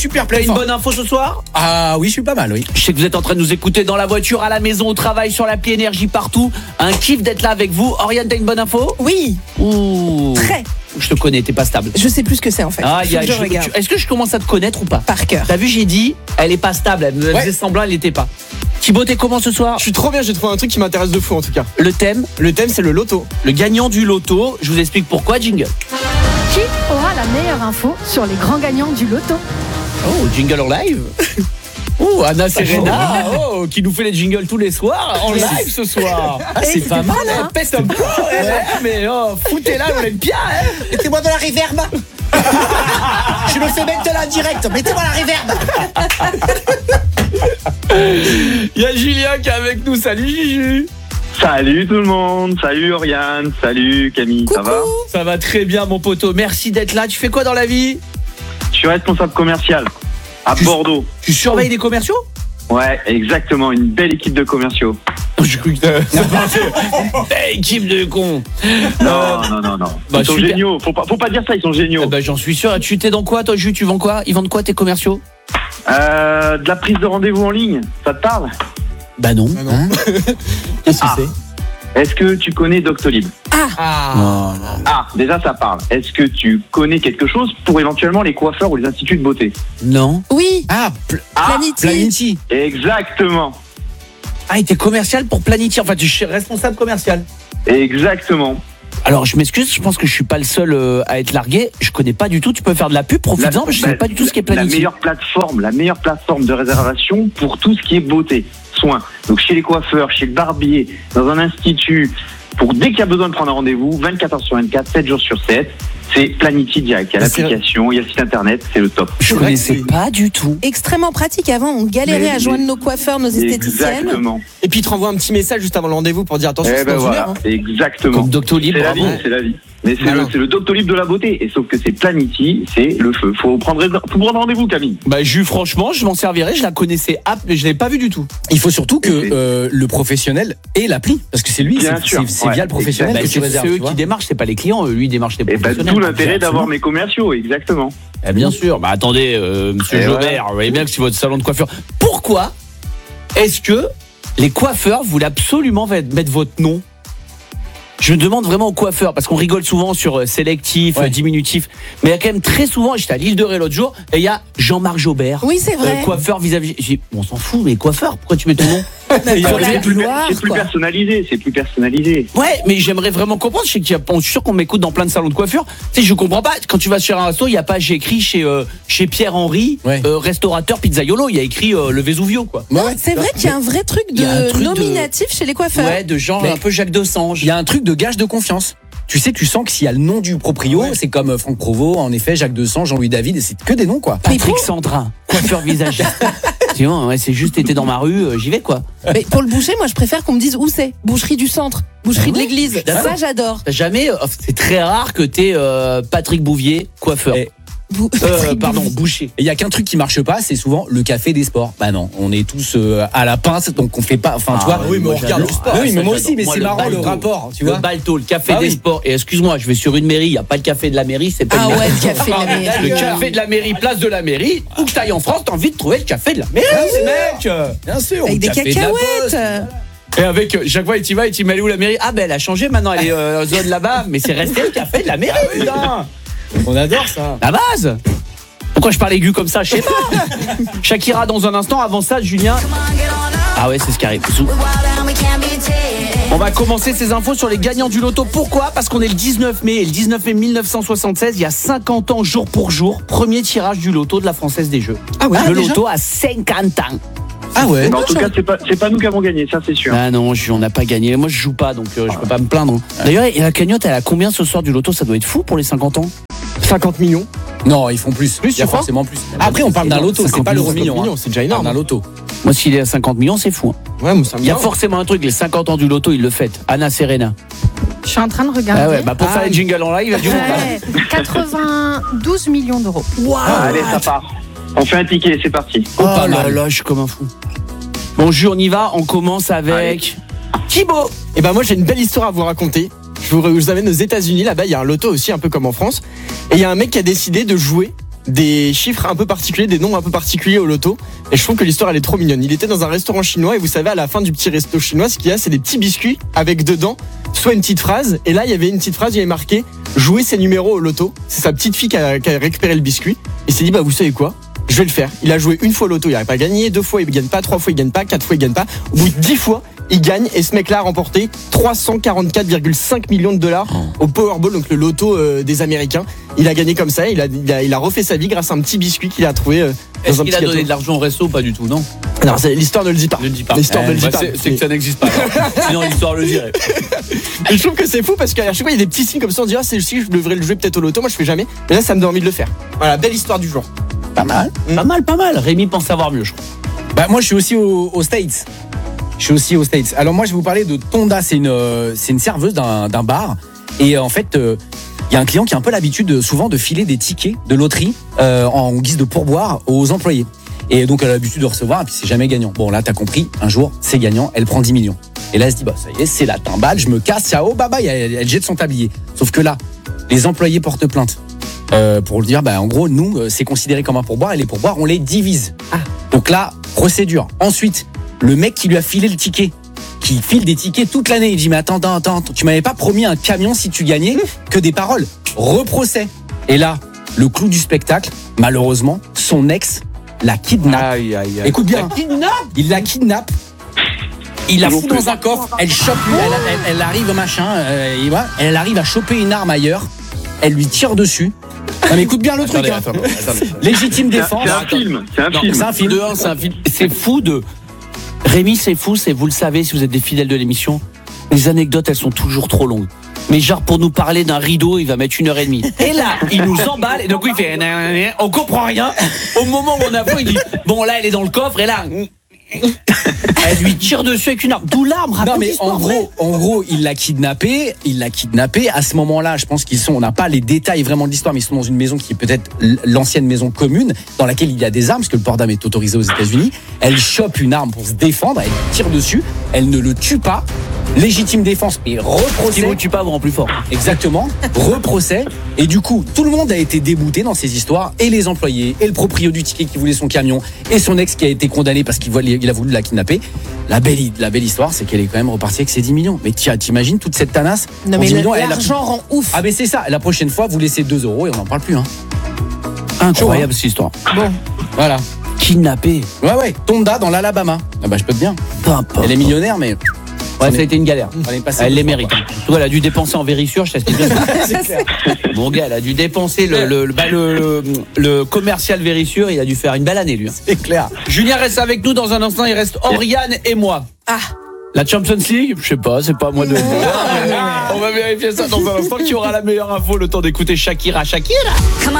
Super T'as plein une fort. bonne info ce soir? Ah oui, je suis pas mal, oui. Je sais que vous êtes en train de nous écouter dans la voiture, à la maison, au travail, sur l'appli Énergie, partout. Un kiff d'être là avec vous. Oriane, t'as une bonne info? Oui, Ouh. très. Je te connais, t'es pas stable. Je sais plus ce que c'est en fait. Ah, Faut que je regarde. Est-ce que je commence à te connaître ou pas? Par cœur. T'as vu, j'ai dit, elle est pas stable, elle me faisait semblant, elle l'était pas. Thibaut, t'es comment ce soir? Je suis trop bien, j'ai trouvé un truc qui m'intéresse de fou en tout cas. Le thème, Le thème c'est le loto. le gagnant du loto. Je vous explique pourquoi, jingle. Qui aura la meilleure info sur les grands gagnants du loto? Oh, jingle en live. Oh, Anna Serena, qui nous fait les jingles tous les soirs, en live ce soir. Ah, c'est pas mal, Elle hein. pète un peu, mais foutez-la, on l'aime bien, hein. Mettez-moi de la reverb. Je me fais mettre de la direct. Mettez-moi la reverb. Il y a Julien qui est avec nous, salut Juju. Salut tout le monde, salut Oriane, salut Camille, ça va? Ça va très bien mon poteau, merci d'être là. Tu fais quoi dans la vie? Je suis responsable commercial à Bordeaux. Tu surveilles des commerciaux? Ouais, exactement, une belle équipe de commerciaux. J'ai cru que équipe de cons. Non. Bah, Ils sont super. géniaux, faut pas dire ça, ils sont géniaux. J'en suis sûr. Tu t'es dans quoi toi, Juju? Tu vends quoi? Ils vendent quoi tes commerciaux? De la prise de rendez-vous en ligne, ça te parle? Bah non. Hein? Qu'est-ce que Ah. c'est? Est-ce que tu connais Doctolib? Ah. Ah, déjà ça parle. Est-ce que tu connais quelque chose pour éventuellement les coiffeurs ou les instituts de beauté? Non. Oui, Ah, Planity. Planity. Exactement, Ah, il était commercial pour Planity. Enfin, tu es responsable commercial. exactement. Alors, je m'excuse, je pense que je suis pas le seul à être largué. Je connais pas du tout. Tu peux faire de la pub, profites-en. Je sais pas du tout ce qui est La Planity. meilleure plateforme de réservation pour tout ce qui est beauté, soins. Donc chez les coiffeurs, chez le barbier, dans un institut, pour dès qu'il y a besoin de prendre un rendez-vous, 24 heures sur 24, 7 jours sur 7, c'est Planity Direct. Il y a l'application, il y a le site internet, c'est le top. Je connaissais pas du tout. Extrêmement pratique. Avant, on galérait Mais- à joindre nos coiffeurs, nos esthéticiennes. Exactement. Et puis il te renvoie un petit message juste avant le rendez-vous pour dire attention, Eh c'est ben dans une voilà, heure, hein. exactement. Comme Doctolib, C'est la bravo. vie, c'est la vie. Mais c'est Malin. le Doctolib de la beauté. Et sauf que c'est Planity, c'est le feu. Faut prendre rendez-vous, Camille. Bah, franchement, je m'en servirai. Je la connaissais, mais je l'avais pas vue du tout. Il faut surtout que le professionnel ait l'appli. Parce que c'est lui, Bien c'est sûr, c'est ouais, via le professionnel Bah, que tu c'est réserves. eux tu vois. qui démarchent, c'est pas les clients. Lui, il démarche les Et ben professionnels. tout l'intérêt d'avoir Absolument. mes commerciaux, exactement. Eh bien sûr. Bah attendez, monsieur Et Jobert, vous voyez bien que c'est votre salon de coiffure. Pourquoi est-ce que les coiffeurs voulaient absolument mettre votre nom? Je me demande vraiment aux coiffeurs, parce qu'on rigole souvent sur sélectif, diminutif, mais il y a quand même très souvent, j'étais à l'île de Ré l'autre jour, et il y a Jean-Marc Jobert. Oui, c'est vrai. Coiffeur vis-à-vis. J'ai dit, on s'en fout, mais coiffeur, pourquoi tu mets ton nom? Pour la C'est plus gloire, quoi. personnalisé, c'est plus personnalisé. Ouais, mais j'aimerais vraiment comprendre. Je sais je suis sûr qu'on m'écoute dans plein de salons de coiffure. Tu sais, je comprends pas. Quand tu vas sur un resto, il y a pas, j'ai écrit chez Pierre-Henri, restaurateur pizzaiolo. Il y a écrit le Vesuvio, quoi. Non, c'est vrai qu'il y a un vrai truc Il y a un de truc de- nominatif chez les coiffeurs. Ouais, de genre Mais- un peu Jacques Desange. Il y a un truc de gage de confiance. Tu sais, tu sens que s'il y a le nom du proprio, c'est comme Franck Provost, en effet, Jacques Desange, Jean-Louis David, et c'est que des noms, quoi. Patrick Sandrin, coiffeur visagiste. Tu vois, ouais, c'est juste été dans ma rue, j'y vais, quoi. Mais pour le boucher, moi, je préfère qu'on me dise où c'est. Boucherie du centre, boucherie de l'église. D'accord. Ça, j'adore. T'as jamais, c'est très rare que t'aies Patrick Bouvier, coiffeur. Eh, Pardon, boucher. Et il y a qu'un truc qui marche pas, c'est souvent le café des sports. Bah non, on est tous à la pince, donc on fait pas. Enfin, tu vois. oui, mais on regarde le sport. Oui, mais moi Ça, aussi, mais j'adore. c'est Moi, marrant le balto. rapport, tu Le vois. balto, le café Ah des oui. sports. Et excuse-moi, je vais sur une mairie, il n'y a pas le café de la mairie, c'est pas Ah une ouais, mairie. le café de la mairie. Le café de la mairie, place de la mairie. Où que t'ailles en France, t'as envie de trouver le café de la mairie, mec. Bien sûr. Avec des le café de la Poste. cacahuètes. Et avec, chaque fois, il t'y va, il t'y met où la mairie? Ah ben, elle a changé maintenant, elle est zone là-bas, mais c'est resté le café de la mairie, putain. On adore ça. La base. Pourquoi je parle aigu comme ça? Je sais pas. Shakira dans un instant. Avant ça, Julien. Ah ouais, c'est ce qui arrive. Zou. On va commencer ces infos sur les gagnants du loto. Pourquoi? Parce qu'on est le 19 mai. Et le 19 mai 1976, il y a 50 ans jour pour jour, premier tirage du loto de la Française des Jeux. Ah ouais, le déjà loto a 50 ans. Ah ouais. Mais en tout cas, c'est pas nous qui avons gagné, ça c'est sûr. Ah non, on n'a pas gagné. Moi, je joue pas, donc je peux pas me plaindre. D'ailleurs, et la cagnotte, elle a combien ce soir du loto? Ça doit être fou pour les 50 ans. 50 millions. Non, ils font plus. Il y a tu crois forcément plus. Après, on parle d'un loto, c'est 50 pas l'euro million. millions, c'est déjà énorme. D'un loto. Moi, s'il est à 50 millions, c'est fou. Hein. Ouais, moi ça me Il y a vient. forcément un truc, les 50 ans du loto, ils le fêtent. Anna Serena. Je suis en train de regarder. Ah ouais, bah pour faire les jingles en live, il y a du monde. Ouais, 92 millions d'euros. Ah, allez, ça part. On fait un ticket, c'est parti. Oh pas là mal. là, je suis comme un fou. Bon, Jules, on y va. On commence avec Thibaut. Et ben moi j'ai une belle histoire à vous raconter. Je vous amène aux États-Unis, là-bas il y a un loto aussi un peu comme en France. Et il y a un mec qui a décidé de jouer des chiffres un peu particuliers, des nombres un peu particuliers au loto. Et je trouve que l'histoire elle est trop mignonne. Il était dans un restaurant chinois et vous savez à la fin du petit resto chinois, ce qu'il y a, c'est des petits biscuits avec dedans soit une petite phrase. Et là il y avait une petite phrase, il y avait marqué jouer ses numéros au loto. C'est sa petite fille qui a récupéré le biscuit. Et s'est dit bah vous savez quoi, je vais le faire. Il a joué une fois au loto, il n'arrive pas à gagner, 2 fois il gagne pas, 3 fois il gagne pas, 4 fois il gagne pas. Au bout de 10 fois il gagne et ce mec-là a remporté 344,5 millions de dollars au Powerball, donc le loto des Américains. Il a gagné comme ça, il a refait sa vie grâce à un petit biscuit qu'il a trouvé dans Est-ce un qu'il petit a donné gâteau. de l'argent au resto ou pas du tout, non? Non, l'histoire ne le dit pas. Ne le dis pas. L'histoire ne le dit pas. C'est que ça n'existe pas. alors. Sinon l'histoire le dirait. Et je trouve que c'est fou parce qu'à chaque fois il y a des petits signes comme ça, on dit ah c'est aussi je devrais le jouer peut-être au loto, moi je fais jamais. Et là ça me donne envie de le faire. Voilà, belle histoire du jour. Pas mal. Pas mal. Rémi pense savoir mieux, je crois. Bah moi je suis aussi aux States. Je suis aussi aux States. Alors moi je vais vous parler de Tonda, c'est une serveuse d'un bar et en fait il y a un client qui a un peu l'habitude souvent de filer des tickets de loterie en guise de pourboire aux employés. Et donc elle a l'habitude de recevoir et puis c'est jamais gagnant. Bon là t'as compris, un jour c'est gagnant, elle prend 10 millions. Et là elle se dit bah ça y est, c'est la timbale, je me casse, ciao, bye bye, elle jette son tablier. Sauf que là, les employés portent plainte. Pour le dire, bah en gros nous c'est considéré comme un pourboire et les pourboires on les divise. Donc là, procédure. Ensuite, le mec qui lui a filé le ticket, qui file des tickets toute l'année, il dit mais attends, tu m'avais pas promis un camion si tu gagnais, que des paroles. Reprocès. Et là, le clou du spectacle, malheureusement, son ex la kidnappe. Écoute bien, il la kidnappe. Il la fout dans un coffre, elle chope, elle arrive au machin, elle arrive à choper une arme ailleurs, elle lui tire dessus. Non mais écoute bien le truc. Attendez. Légitime défense. C'est un film. C'est un Non, film. c'est un film. C'est un film. C'est fou de. Rémi, c'est fou, vous le savez si vous êtes des fidèles de l'émission. Les anecdotes, elles sont toujours trop longues. Mais genre pour nous parler d'un rideau, il va mettre 1h30. Et là, il nous emballe et donc il fait, on comprend rien. Au moment où on avoue, il dit, bon là, elle est dans le coffre et là. Elle lui tire dessus avec une arme. D'où l'arme, Non mais en gros, il l'a kidnappé. À ce moment-là, je pense on n'a pas les détails vraiment de l'histoire, mais ils sont dans une maison qui est peut-être l'ancienne maison commune, dans laquelle il y a des armes, parce que le port d'armes est autorisé aux États-Unis. Elle chope une arme pour se défendre, elle tire dessus, elle ne le tue pas. Légitime défense et reprocès. Si vous tuez pas, vous rend plus fort. Exactement, reprocès. Et du coup, tout le monde a été débouté dans ces histoires, et les employés, et le proprio du ticket qui voulait son camion, et son ex qui a été condamné parce qu'il a voulu la kidnapper. La belle histoire, c'est qu'elle est quand même repartie avec ses 10 millions. Mais t'imagines toute cette tanasse? Non Pour mais 10 millions, elle a l'argent rend ouf. Ah mais c'est ça, la prochaine fois, vous laissez 2 € et on n'en parle plus. Hein. Incroyable cette histoire. Voilà. Kidnappé. Ouais, Tonda dans l'Alabama. Ah bah je peux te dire. Elle est millionnaire, mais... Ouais, ça a été une galère. on est passé Elle deux les fois, mérite. quoi. Toi, elle a dû dépenser en vérissure, je t'explique bien. C'est clair. Mon gars, elle a dû dépenser le commercial vérissure, il a dû faire une belle année, lui. C'est clair. Julien reste avec nous dans un instant, il reste Oriane et moi. La Champions League, je sais pas, c'est pas à moi de le dire. On va vérifier ça dans un instant. Qui aura la meilleure info, le temps d'écouter Shakira. Come